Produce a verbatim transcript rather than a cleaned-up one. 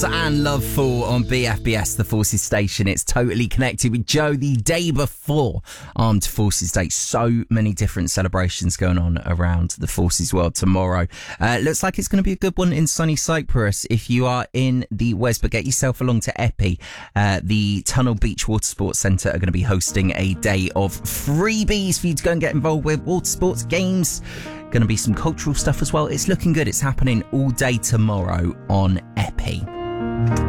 And Loveful on B F B S, the Forces station. It's totally connected with Joe the day before Armed Forces Day. So many different celebrations going on around the Forces world tomorrow. Uh, looks like it's going to be a good one in sunny Cyprus. If you are in the West, but get yourself along to Epi. Uh, the Tunnel Beach Water Sports Centre are going to be hosting a day of freebies for you to go and get involved with. Water sports, games, going to be some cultural stuff as well. It's looking good. It's happening all day tomorrow on Epi.